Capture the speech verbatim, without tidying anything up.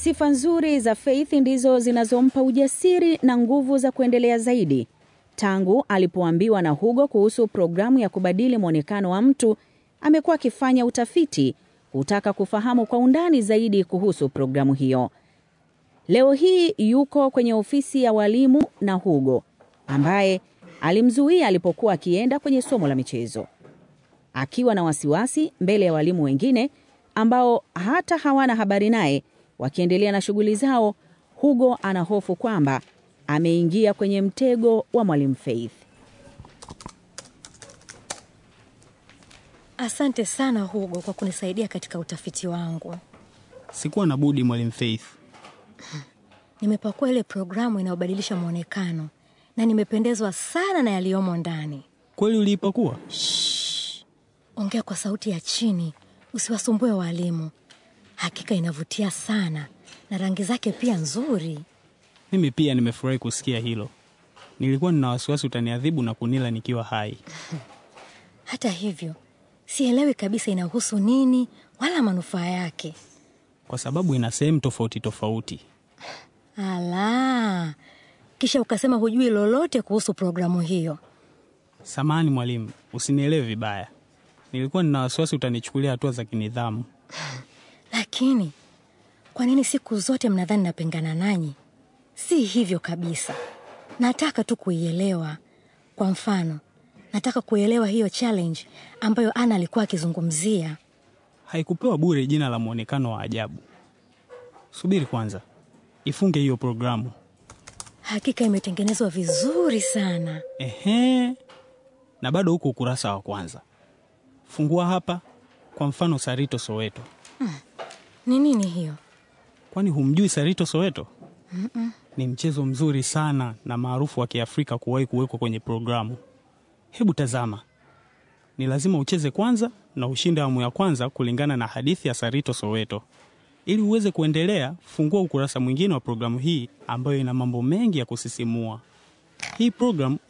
Sifa nzuri za Faith ndizo zinazompa ujasiri na nguvu za kuendelea zaidi. Tangu alipoambiwa na Hugo kuhusu programu ya kubadili muonekano wa mtu, amekuwa akifanya utafiti kutaka kufahamu kwa undani zaidi kuhusu programu hiyo. Leo hii yuko kwenye ofisi ya walimu na Hugo, ambaye alimzuia alipokuwa akienda kwenye somo la michezo. Akiwa na wasiwasi mbele ya walimu wengine ambao hata hawana habari naye wakiendelea na shughuli zao, Hugo anahofu kwamba ameingia kwenye mtego wa mwalimu Faith. Asante sana Hugo kwa kunisaidia katika utafiti wangu. Sikuwa na budi mwalimu Faith. Nimepakua ile programu inayobadilisha muonekano na nimependezwa sana na yaliyomo ndani. Kweli uliipakua? Shh. Ongea kwa sauti ya chini, usiwasumbue walimu. Hakika inavutia sana na rangi zake pia nzuri. Mimi pia nimefurahi kusikia hilo. Nilikuwa nina wasiwasi utaniadhibu na kunila nikiwa hai. Hata hivyo, sielewi kabisa inahusu nini wala manufaa yake. Kwa sababu ina sehemu tofauti tofauti. Ala, kisha ukasema hujui lolote kuhusu programu hiyo. Samahani mwalimu, usinielewe vibaya. Nilikuwa nina wasiwasi utanichukulia hatua za kinidhamu. Lakini, kwa nini siku zote mnadhani napingana nanyi? Si hivyo kabisa. Nataka tu kuielewa. Kwa mfano, nataka kuelewa hiyo challenge ambayo Ana alikuwa akizungumzia. Haikupewa bure jina la muonekano wa ajabu. Subiri kwanza. Ifunge hiyo programu. Hakika imetengenezwa vizuri sana. Ehe. Na bado huko ukurasa wa kwanza. Fungua hapa, kwa mfano Sarito Soweto. Hmm. Ni nini hiyo? Kwani humjui Sarito Soweto? Mm-mm. Ni mchezo mzuri sana na maarufu wa Kiafrika kuwahi kuwekwa kwenye programu. Hebu tazama. Ni lazima ucheze kwanza na ushinde awamu ya kwanza kulingana na hadithi ya Sarito Soweto. Ili uweze kuendelea, fungua ukurasa mwingine wa programu hii ambayo ina mambo mengi ya kusisimua. Hii programu